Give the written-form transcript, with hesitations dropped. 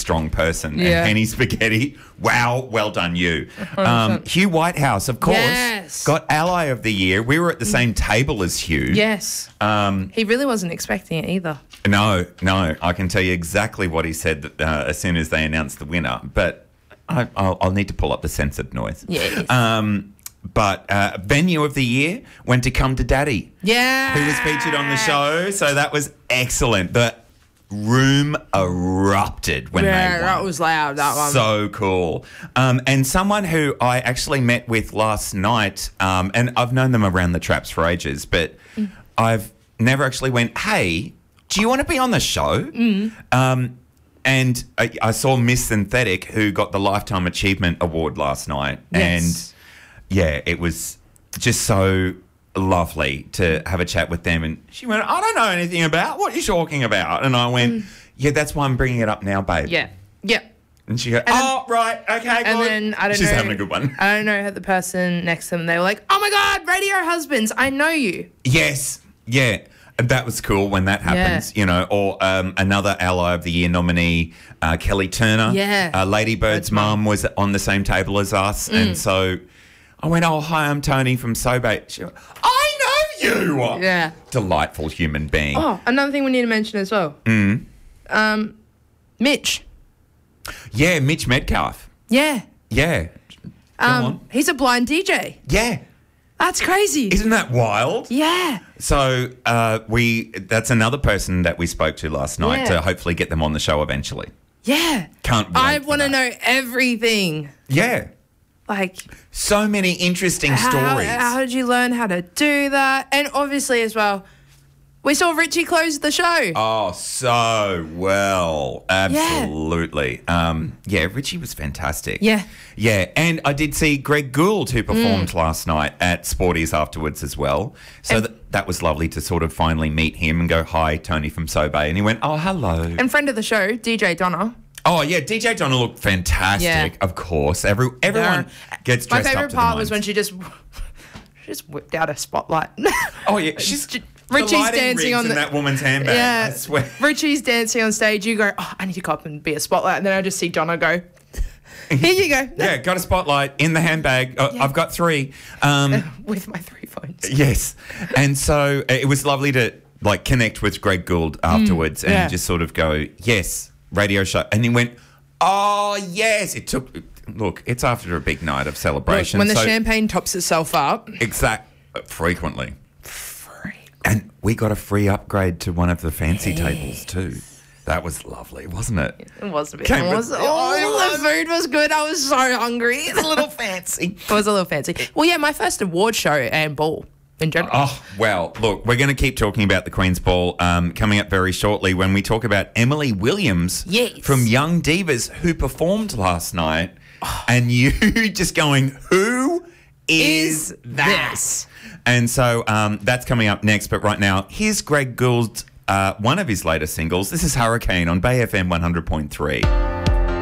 strong person. Yeah. And Penny Spaghetti, wow, well done you. 100%. Hugh Whitehouse, of course, Yes. got Ally of the Year. We were at the same table as Hugh. Yes. He really wasn't expecting it either. No, I can tell you exactly what he said that, as soon as they announced the winner. But I'll need to pull up the censored noise. Yes. But Venue of the Year went to Come to Daddy, Yeah. who was featured on the show. So that was excellent. The room erupted when they won. that was loud, that one. So cool. And someone who I actually met with last night, and I've known them around the traps for ages, but I've never actually went, hey, do you want to be on the show? And I saw Miss Synthetic, who got the Lifetime Achievement Award last night. Yes. And yeah, it was just so lovely to have a chat with them. And she went, I don't know anything about what you're talking about. And I went, yeah, that's why I'm bringing it up now, babe. Yeah. Yeah. And she goes, right, okay, And good. then, I don't She's know. having a good one. I don't know, the person next to them, they were like, oh my God, Radio Husbands, I know you. Yes, yeah. And that was cool when that happens, you know. Or another Ally of the Year nominee, Kelly Turner. Yeah. Lady Bird's mum was on the same table as us. And so I went, oh, hi, I'm Tony from Sobate. She went, I know you. Yeah. Delightful human being. Oh, another thing we need to mention as well. Mitch. Yeah, Mitch Metcalf. Yeah. Yeah. Go on. He's a blind DJ. Yeah. That's crazy. Isn't that wild? Yeah. So that's another person that we spoke to last night Yeah. to hopefully get them on the show eventually. Yeah. Can't wait I for want to that. know everything. Yeah. Like, So many interesting stories. how did you learn how to do that? And obviously as well, we saw Richie close the show. Oh, so well. Absolutely. Yeah, Richie was fantastic. Yeah. Yeah, and I did see Greg Gould, who performed last night at Sporties afterwards as well. So that was lovely to sort of finally meet him and go, hi, Tony from Sobay. And he went, oh, hello. And friend of the show, DJ Donna. Oh, yeah, DJ Donna looked fantastic, Yeah. of course. Everyone gets My dressed up favourite to part the was when she just whipped out a spotlight. Oh, yeah, she's Richie's the lighting dancing rigs on in that woman's handbag, Yeah. I swear. Richie's dancing on stage. You go, oh, I need to cop and be a spotlight. And then I just see Donna go, here you go. Yeah, got a spotlight in the handbag. I've got 3. With my 3 phones. Yes. And so it was lovely to like connect with Greg Gould afterwards and yeah. just sort of go, yes, radio show. And he went, oh, yes. Look, it's after a big night of celebration. When the champagne tops itself up. Frequently. And we got a free upgrade to one of the fancy tables too. That was lovely, wasn't it? It was a bit. Came The with- food was good. I was so hungry. It's a little fancy. It was a little fancy. Well, yeah, my first award show and ball in general. Oh, well, look, we're going to keep talking about the Queen's Ball coming up very shortly when we talk about Emily Williams Yes. from Young Divas, who performed last night. And you just going, who is that? this? And so that's coming up next. But right now, here's Greg Gould, one of his latest singles. This is Hurricane on Bay FM 100.3.